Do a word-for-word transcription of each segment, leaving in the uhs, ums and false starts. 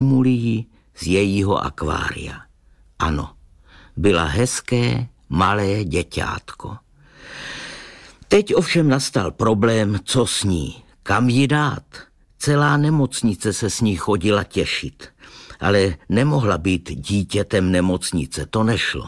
mulií z jejího akvária. Ano, byla hezké, malé děťátko. Teď ovšem nastal problém, co s ní, kam ji dát. Celá nemocnice se s ní chodila těšit, ale nemohla být dítětem nemocnice, to nešlo.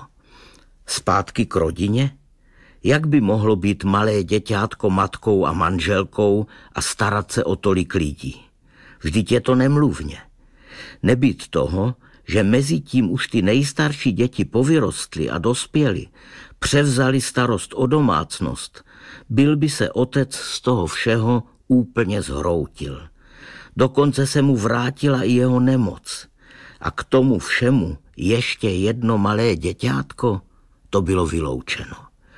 Zpátky k rodině? Jak by mohlo být malé děťátko matkou a manželkou a starat se o tolik lidí? Vždyť je to nemluvně. Nebýt toho, že mezi tím už ty nejstarší děti povyrostly a dospěly, převzali starost o domácnost, byl by se otec z toho všeho úplně zhroutil. Dokonce se mu vrátila i jeho nemoc. A k tomu všemu ještě jedno malé děťátko, to bylo vyloučeno.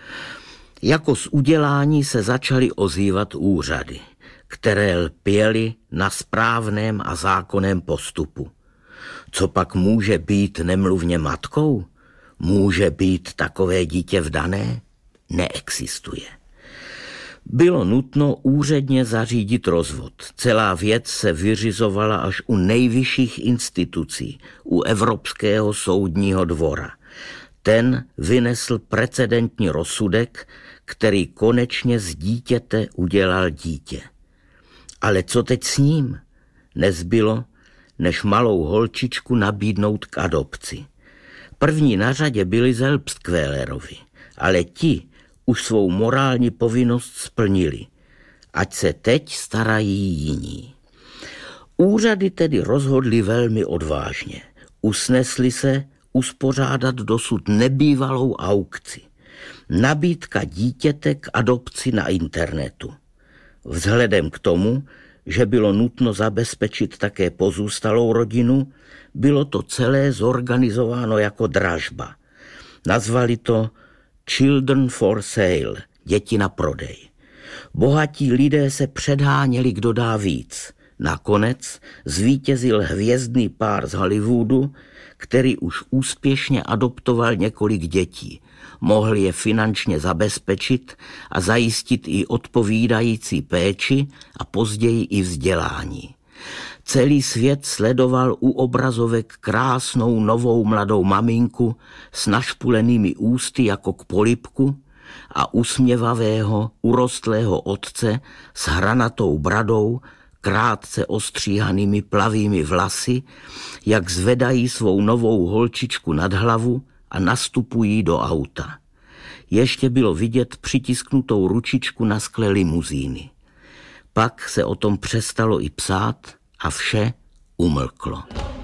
Jako z udělání se začaly ozývat úřady, které lpěly na správném a zákonném postupu. Co pak může být nemluvně matkou? Může být takové dítě vdané? Neexistuje. Bylo nutno úředně zařídit rozvod. Celá věc se vyřizovala až u nejvyšších institucí, u Evropského soudního dvora. Ten vynesl precedentní rozsudek, který konečně z dítěte udělal dítě. Ale co teď s ním? Nezbylo, než malou holčičku nabídnout k adopci. První na řadě byli Zelbskvélerovi, ale ti už svou morální povinnost splnili. Ať se teď starají jiní. Úřady tedy rozhodli velmi odvážně. Usnesli se uspořádat dosud nebývalou aukci. Nabídka dítěte k adopci na internetu. Vzhledem k tomu, že bylo nutno zabezpečit také pozůstalou rodinu, bylo to celé zorganizováno jako dražba. Nazvali to Children for Sale, děti na prodej. Bohatí lidé se předháněli, kdo dá víc. Nakonec zvítězil hvězdný pár z Hollywoodu, který už úspěšně adoptoval několik dětí. Mohl je finančně zabezpečit a zajistit i odpovídající péči a později i vzdělání. Celý svět sledoval u obrazovek krásnou novou mladou maminku s našpulenými ústy jako k polibku a usměvavého, urostlého otce s hranatou bradou, krátce ostříhanými plavými vlasy, jak zvedají svou novou holčičku nad hlavu a nastupují do auta. Ještě bylo vidět přitisknutou ručičku na skle limuzíny. Pak se o tom přestalo i psát a vše umlklo.